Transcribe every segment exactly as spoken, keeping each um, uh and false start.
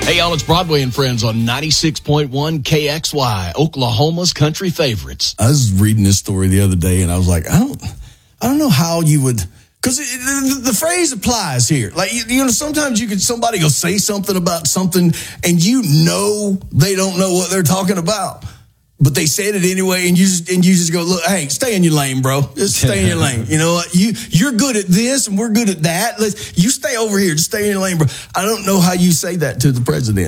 Hey, y'all, it's Broadway and Friends on ninety-six point one K X Y, Oklahoma's country favorites. I was reading this story the other day, and I was like, I don't, I don't know how you would, because the, the phrase applies here. Like, you, you know, sometimes you could, somebody will say something about something, and you know they don't know what they're talking about. But they said it anyway, and you just and you just go, look, hey, stay in your lane, bro. Just stay in your lane. You know what? You you're good at this, and we're good at that. Let's you stay over here. Just stay in your lane, bro. I don't know how you say that to the president,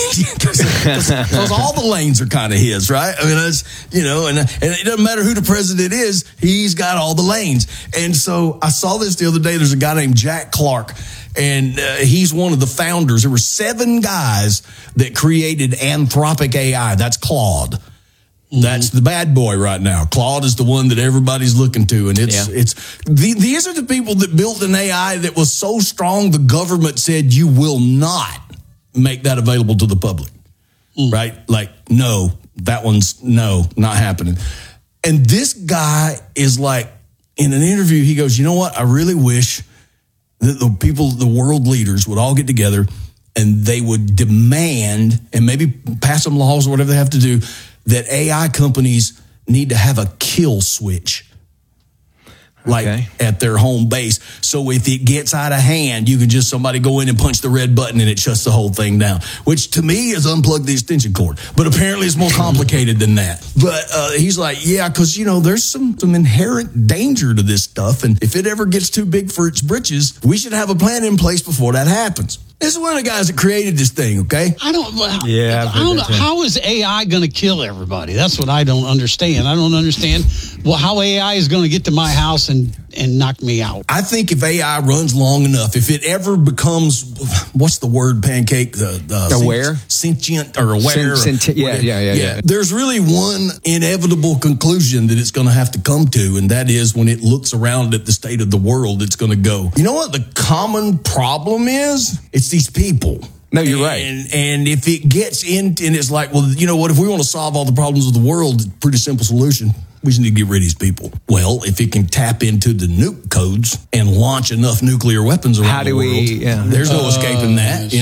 because all the lanes are kind of his, right? I mean, that's you know, and and it doesn't matter who the president is, he's got all the lanes. And so I saw this the other day. There's a guy named Jack Clark. And uh, he's one of the founders. There were seven guys that created Anthropic A I. That's Claude. That's the bad boy right now. Claude is the one that everybody's looking to, and it's yeah. it's the, these are the people that built an A I that was so strong the government said you will not make that available to the public, mm. right? Like, no, that one's no, not happening. And this guy is like, in an interview, he goes, you know what? I really wish that the people, the world leaders would all get together and they would demand and maybe pass some laws or whatever they have to do that A I companies need to have a kill switch, like okay. at their home base. So if it gets out of hand, you can just somebody go in and punch the red button and it shuts the whole thing down, which to me is unplug the extension cord. But apparently it's more complicated than that. But uh, he's like, yeah, because, you know, there's some, some inherent danger to this stuff. And if it ever gets too big for its britches, we should have a plan in place before that happens. This is one of the guys that created this thing, okay? I don't. Yeah, I don't know. How is A I going to kill everybody? That's what I don't understand. I don't understand well how A I is going to get to my house and, and knock me out. I think if A I runs long enough, if it ever becomes, what's the word, Pancake? The, the aware, sentient or aware. Sent, or, yeah, yeah, yeah, yeah, yeah. There's really one inevitable conclusion that it's going to have to come to, and that is when it looks around at the state of the world, it's going to go, you know what the common problem is? It's these people. No, you're right. And, and if it gets in, and it's like, well, you know what? If we want to solve all the problems of the world, pretty simple solution. We just need to get rid of these people. Well, if it can tap into the nuke codes and launch enough nuclear weapons around How do the world, we, yeah. there's no uh, escaping that. You